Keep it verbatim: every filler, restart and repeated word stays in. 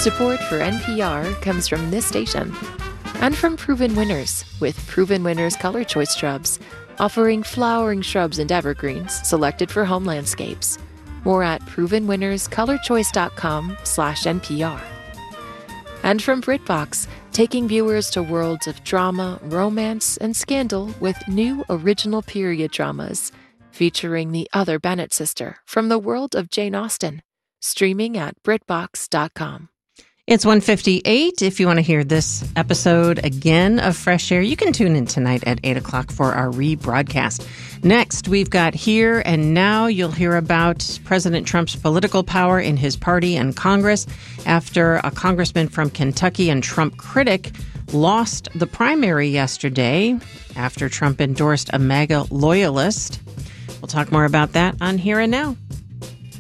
Support for N P R comes from this station and from Proven Winners, with Proven Winners Color Choice Shrubs, offering flowering shrubs and evergreens selected for home landscapes. More at proven winners color choice dot com slash N P R. And from BritBox, taking viewers to worlds of drama, romance, and scandal with new original period dramas, featuring the other Bennett sister from the world of Jane Austen, streaming at britbox dot com. It's one fifty-eight. If you want to hear this episode again of Fresh Air, you can tune in tonight at eight o'clock for our rebroadcast. Next, we've got Here and Now. You'll hear about President Trump's political power in his party and Congress after a congressman from Kentucky and Trump critic lost the primary yesterday after Trump endorsed a MAGA loyalist. We'll talk more about that on Here and Now.